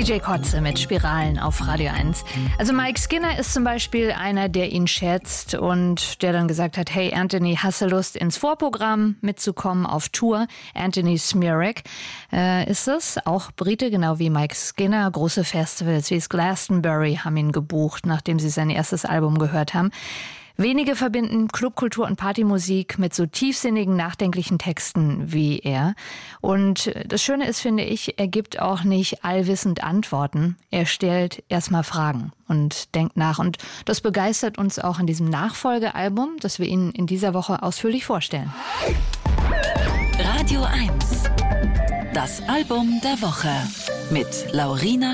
DJ Kotze mit Spiralen auf Radio 1. Also Mike Skinner ist zum Beispiel einer, der ihn schätzt und der dann gesagt hat, hey Anthony, hast du Lust ins Vorprogramm mitzukommen auf Tour? Anthony Smirak ist es, auch Brite, genau wie Mike Skinner. Große Festivals wie das Glastonbury haben ihn gebucht, nachdem sie sein erstes Album gehört haben. Wenige verbinden Clubkultur und Partymusik mit so tiefsinnigen, nachdenklichen Texten wie er. Und das Schöne ist, finde ich, er gibt auch nicht allwissend Antworten. Er stellt erstmal Fragen und denkt nach. Und das begeistert uns auch in diesem Nachfolgealbum, das wir Ihnen in dieser Woche ausführlich vorstellen. Radio 1. Das Album der Woche mit Laurina